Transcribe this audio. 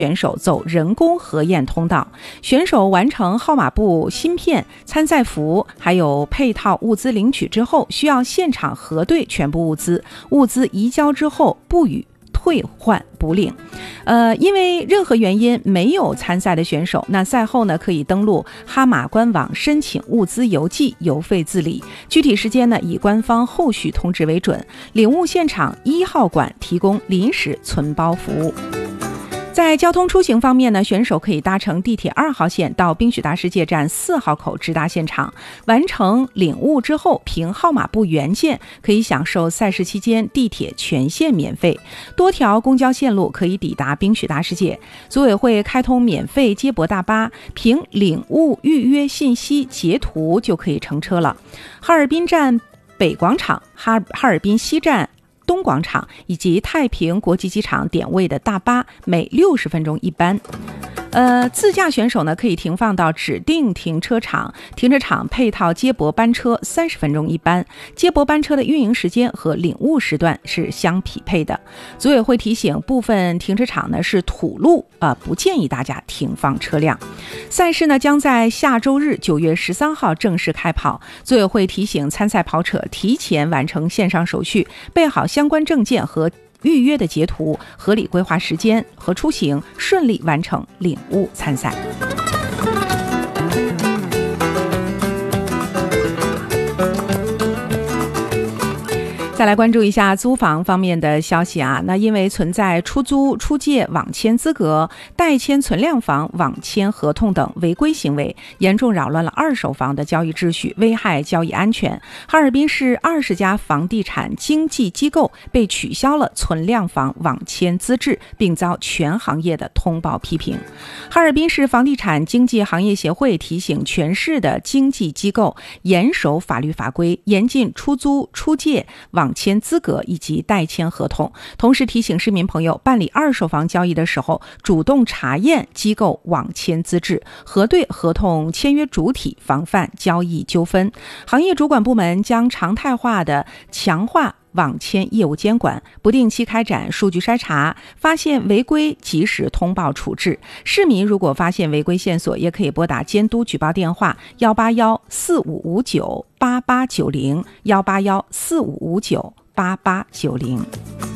选手走人工核验通道，选手完成号码布、芯片、参赛服还有配套物资领取之后，需要现场核对全部物资，物资移交之后不予退换补领。因为任何原因没有参赛的选手，那赛后呢可以登录哈马官网申请物资邮寄，邮费自理。具体时间呢以官方后续通知为准。领物现场1号馆提供临时存包服务。在交通出行方面呢，选手可以搭乘地铁2号线到宾许大世界站4号口直达现场，完成领物之后凭号码布原件可以享受赛事期间地铁全线免费，多条公交线路可以抵达宾许大世界。组委会开通免费接驳大巴，凭领物预约信息截图就可以乘车了。哈尔滨站北广场、哈尔滨西站东广场以及太平国际机场点位的大巴每60分钟一班。自驾选手呢可以停放到指定停车场，停车场配套接驳班车30分钟一班，接驳班车的运营时间和领物时段是相匹配的。组委会提醒，部分停车场呢是土路，不建议大家停放车辆。赛事呢将在下周日9月13号正式开跑。组委会提醒参赛跑者提前完成线上手续，备好相关证件和预约的截图，合理规划时间和出行，顺利完成领物参赛。再来关注一下租房方面的消息啊，那因为存在出租、出借、网签资格、代签存量房、网签合同等违规行为，严重扰乱了二手房的交易秩序，危害交易安全。哈尔滨市20家房地产经纪机构被取消了存量房网签资质，并遭全行业的通报批评。哈尔滨市房地产经纪行业协会提醒全市的经纪机构严守法律法规，严禁出租、出借、网签资格以及代签合同，同时提醒市民朋友办理二手房交易的时候，主动查验机构网签资质，核对合同签约主体，防范交易纠纷。行业主管部门将常态化的强化网签业务监管，不定期开展数据筛查，发现违规及时通报处置。市民如果发现违规线索，也可以拨打监督举报电话18145598890 18145598890。